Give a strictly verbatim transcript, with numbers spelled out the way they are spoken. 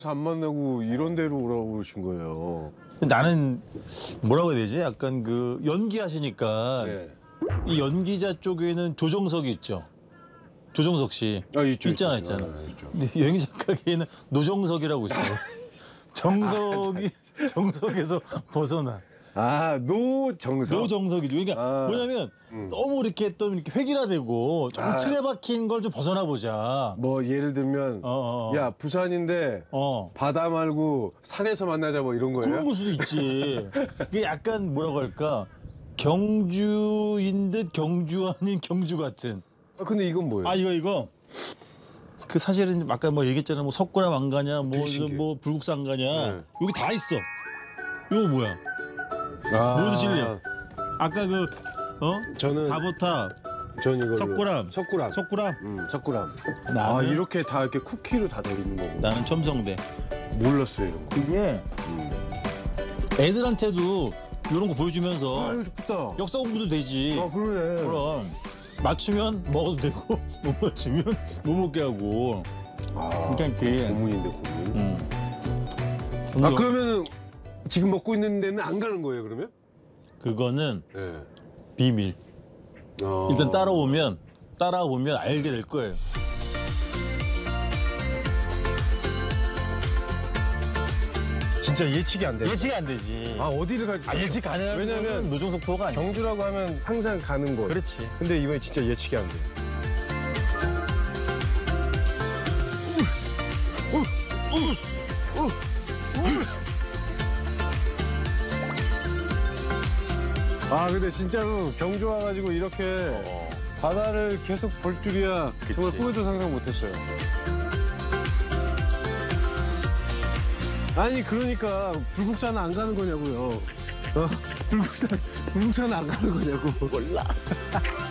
안 만나고 이런 데로 오라고 그러신 거예요. 나는 뭐라고 해야 되지? 약간 그 연기하시니까 네. 이 연기자 쪽에는 조정석이 있죠. 조정석 씨. 아, 있죠, 있잖아, 있죠. 있잖아. 아, 있죠. 근데 여행 작가계에는 노정석이라고 있어. 정석이 정석에서 벗어나. 아, 노정석. 노정석이죠. 그러니까 아. 뭐냐면 음. 너무 이렇게 또 이렇게 획일화되고 좀 아. 틀에 박힌 걸 좀 벗어나 보자. 뭐 예를 들면 어, 어, 어. 야, 부산인데 어. 바다 말고 산에서 만나자 뭐 이런 거예요? 그런 걸 수도 있지. 그게 약간 뭐라고 할까? 경주인 듯 경주 아닌 경주 같은. 아, 근데 이건 뭐예요? 아 이거 이거 그 사실은 아까 뭐 얘기했잖아. 뭐 석고나 왕가냐, 뭐 되게 신기해. 뭐 불국상가냐. 네. 여기 다 있어. 이거 뭐야? 아, 뭐 드실래요? 아까 그 어? 저는 다보타, 전 이걸로 석굴암. 석굴암. 석굴암. 음, 석굴암. 나는 아, 이렇게 다 이렇게 쿠키로 다 돼 있는 거고. 나는 첨성대. 몰랐어요, 이런 거. 이게 음. 애들한테도 이런 거 보여주면서 아, 이거 좋다. 역사 공부도 되지. 아, 그러네. 그럼 맞추면 먹어도 되고 못 맞추면 못 먹게 하고. 아, 괜찮게. 고문인데 고문. 음. 아, 그러면은 지금 먹고 있는 데는 안 가는 거예요, 그러면? 그거는 네. 비밀. 어. 일단 따라오면 따라오면 알게 될 거예요. 진짜 예측이 안 돼. 예측이 안 되지. 아, 어디를 갈지. 아, 예측 가능한 왜냐면 노정석 투어가 아니야. 경주라고 하면 항상 가는 곳. 그렇지. 근데 이번에 진짜 예측이 안 돼. 아, 근데 진짜로 경주 와가지고 이렇게 어. 바다를 계속 볼 줄이야 그치. 정말 꿈에도 상상 못했어요. 아니, 그러니까 불국사는 안 가는 거냐고요. 어? 불국사, 불국사는 안 가는 거냐고. 몰라.